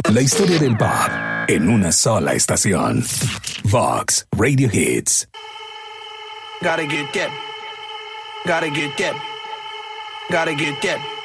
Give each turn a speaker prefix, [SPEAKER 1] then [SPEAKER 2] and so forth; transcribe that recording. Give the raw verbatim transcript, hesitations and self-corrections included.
[SPEAKER 1] La historia del pop en una sola estación. Vox Radio Hits.
[SPEAKER 2] Gotta get that. Gotta get that. Gotta get that.